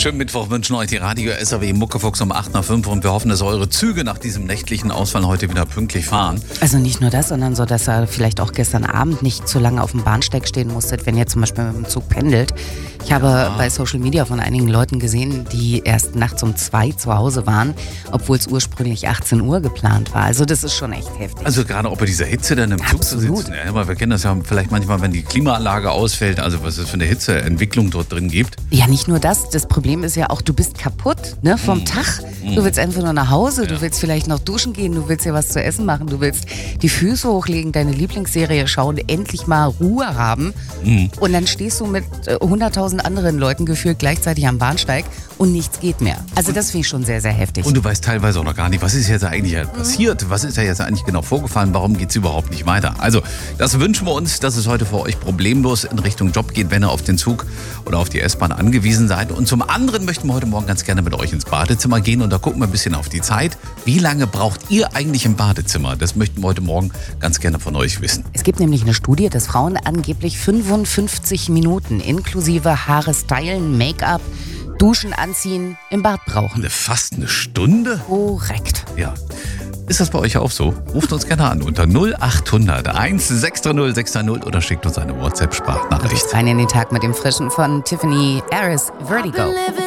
Schönen Mittwoch wünschen euch die Radio SAW Muckefuchs um 8 nach 5 und wir hoffen, dass eure Züge nach diesem nächtlichen Ausfall heute wieder pünktlich fahren. Also nicht nur das, sondern so, dass ihr vielleicht auch gestern Abend nicht zu lange auf dem Bahnsteig stehen musstet, wenn ihr zum Beispiel mit dem Zug pendelt. Ich habe bei Social Media von einigen Leuten gesehen, die erst nachts um 2 zu Hause waren, obwohl es ursprünglich 18 Uhr geplant war. Also das ist schon echt heftig. Also gerade auch bei dieser Hitze dann im Zug zu sitzen. Ja, aber wir kennen das ja vielleicht manchmal, wenn die Klimaanlage ausfällt, also was es für eine Hitzeentwicklung dort drin gibt. Ja, nicht nur das. Das Problem ist ja auch, du bist kaputt, ne, vom Tag. Du willst einfach nur nach Hause, du willst vielleicht noch duschen gehen, du willst dir was zu essen machen, du willst die Füße hochlegen, deine Lieblingsserie schauen, endlich mal Ruhe haben. Und dann stehst du mit 100.000 anderen Leuten gefühlt gleichzeitig am Bahnsteig und nichts geht mehr. Also das finde ich schon sehr, sehr heftig. Und du weißt teilweise auch noch gar nicht, was ist jetzt eigentlich passiert? Was ist da jetzt eigentlich genau vorgefallen? Warum geht es überhaupt nicht weiter? Also, das wünschen wir uns, dass es heute für euch problemlos in Richtung Job geht, wenn ihr auf den Zug oder auf die S-Bahn angewiesen seid. Und zum anderen möchten wir heute Morgen ganz gerne mit euch ins Badezimmer gehen und da gucken wir ein bisschen auf die Zeit. Wie lange braucht ihr eigentlich im Badezimmer? Das möchten wir heute Morgen ganz gerne von euch wissen. Es gibt nämlich eine Studie, dass Frauen angeblich 55 Minuten inklusive Haare stylen, Make-up, Duschen, Anziehen im Bad brauchen. Fast eine Stunde? Korrekt. Ja. Ist das bei euch auch so? Ruft uns gerne an unter 0800 163 630 oder schickt uns eine WhatsApp-Sprachnachricht. Rein in den Tag mit dem Frischen von Tiffany Harris, Vertigo.